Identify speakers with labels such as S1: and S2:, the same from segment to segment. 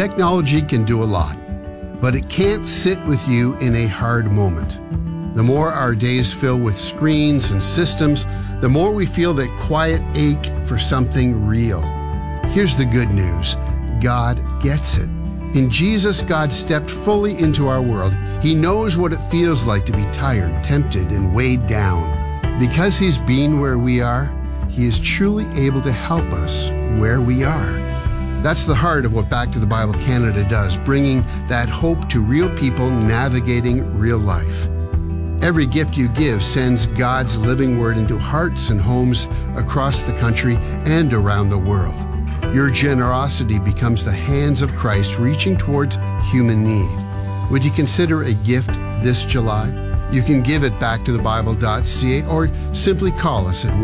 S1: Technology can do a lot, but it can't sit with you in a hard moment. The more our days fill with screens and systems, the more we feel that quiet ache for something real. Here's the good news. God gets it. In Jesus, God stepped fully into our world. He knows what it feels like to be tired, tempted, and weighed down. Because He's been where we are, He is truly able to help us where we are. That's the heart of what Back to the Bible Canada does, bringing that hope to real people navigating real life. Every gift you give sends God's living word into hearts and homes across the country and around the world. Your generosity becomes the hands of Christ reaching towards human need. Would you consider a gift this July? You can give at backtothebible.ca or simply call us at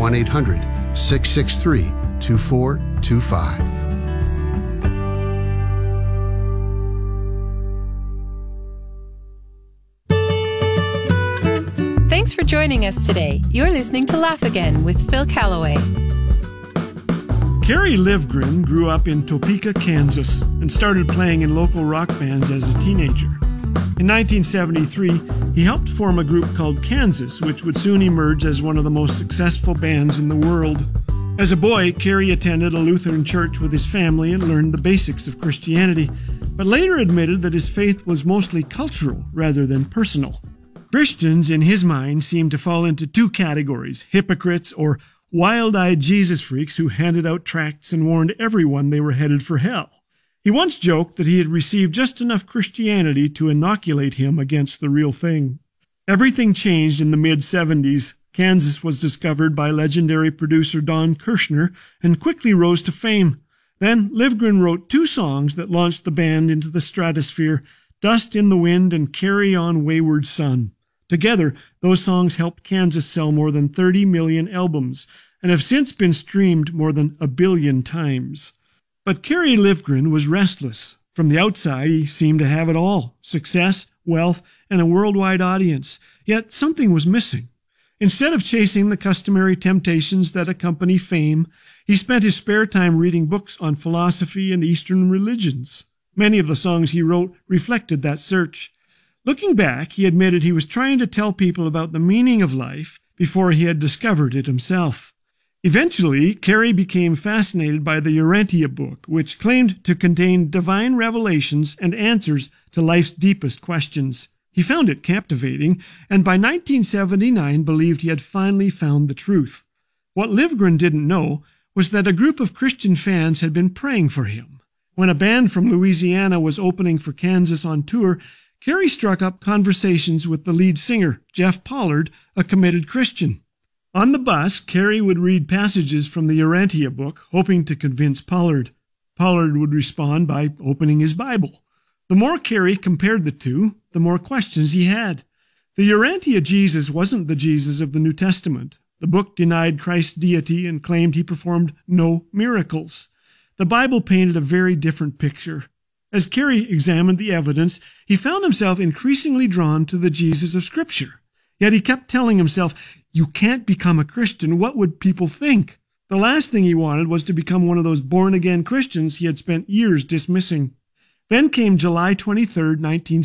S1: 1-800-663-2425.
S2: Thanks for joining us today. You're listening to Laugh Again with Phil Callaway.
S3: Kerry Livgren grew up in Topeka, Kansas, and started playing in local rock bands as a teenager. In 1973, he helped form a group called Kansas, which would soon emerge as one of the most successful bands in the world. As a boy, Kerry attended a Lutheran church with his family and learned the basics of Christianity, but later admitted that his faith was mostly cultural rather than personal. Christians, in his mind, seemed to fall into two categories: hypocrites or wild-eyed Jesus freaks who handed out tracts and warned everyone they were headed for hell. He once joked that he had received just enough Christianity to inoculate him against the real thing. Everything changed in the mid-70s. Kansas was discovered by legendary producer Don Kirshner and quickly rose to fame. Then Livgren wrote two songs that launched the band into the stratosphere: Dust in the Wind and Carry On Wayward Son. Together, those songs helped Kansas sell more than 30 million albums and have since been streamed more than 1 billion times. But Kerry Livgren was restless. From the outside, he seemed to have it all: success, wealth, and a worldwide audience. Yet something was missing. Instead of chasing the customary temptations that accompany fame, he spent his spare time reading books on philosophy and Eastern religions. Many of the songs he wrote reflected that search. Looking back, he admitted he was trying to tell people about the meaning of life before he had discovered it himself. Eventually, Kerry became fascinated by the Urantia book, which claimed to contain divine revelations and answers to life's deepest questions. He found it captivating, and by 1979 believed he had finally found the truth. What Livgren didn't know was that a group of Christian fans had been praying for him. When a band from Louisiana was opening for Kansas on tour, Kerry struck up conversations with the lead singer, Jeff Pollard, a committed Christian. On the bus, Kerry would read passages from the Urantia book, hoping to convince Pollard. Pollard would respond by opening his Bible. The more Kerry compared the two, the more questions he had. The Urantia Jesus wasn't the Jesus of the New Testament. The book denied Christ's deity and claimed he performed no miracles. The Bible painted a very different picture. As Kerry examined the evidence, he found himself increasingly drawn to the Jesus of Scripture. Yet he kept telling himself, "You can't become a Christian. What would people think?" The last thing he wanted was to become one of those born-again Christians he had spent years dismissing. Then came July 23,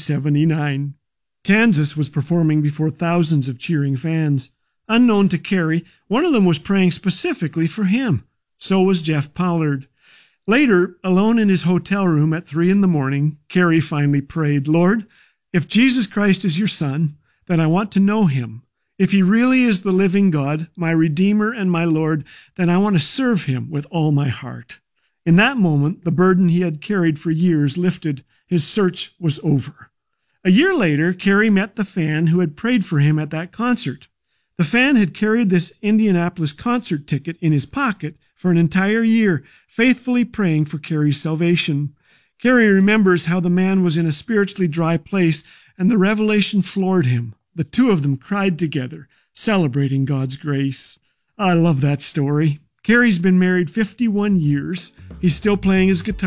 S3: 1979. Kansas was performing before thousands of cheering fans. Unknown to Kerry, one of them was praying specifically for him. So was Jeff Pollard. Later, alone in his hotel room at 3 a.m, Kerry finally prayed, "Lord, if Jesus Christ is your Son, then I want to know him. If he really is the living God, my Redeemer and my Lord, then I want to serve him with all my heart." In that moment, the burden he had carried for years lifted. His search was over. A year later, Kerry met the fan who had prayed for him at that concert. The fan had carried this Indianapolis concert ticket in his pocket for an entire year, faithfully praying for Kerry's salvation. Kerry remembers how the man was in a spiritually dry place, and the revelation floored him. The two of them cried together, celebrating God's grace. I love that story. Kerry's been married 51 years. He's still playing his guitar.